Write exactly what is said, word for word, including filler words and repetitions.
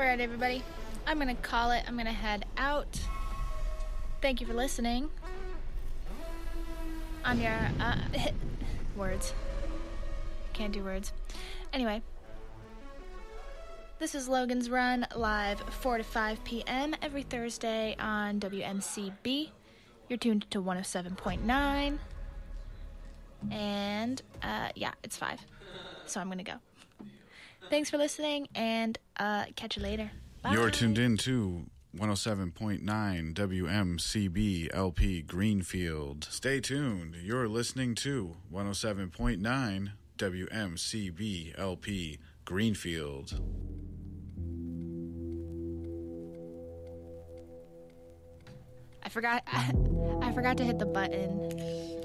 right, everybody. I'm going to call it. I'm going to head out. Thank you for listening. On your, uh, words. Can't do words. Anyway. This is Logan's Run, live four to five p.m. every Thursday on W M C B. You're tuned to one oh seven point nine. And, uh, yeah, it's five. So I'm going to go. Thanks for listening, and uh, catch you later. Bye. You're tuned in to one oh seven point nine W M C B L P Greenfield. Stay tuned. You're listening to one oh seven point nine W M C B L P Greenfield. I forgot I, I forgot to hit the button.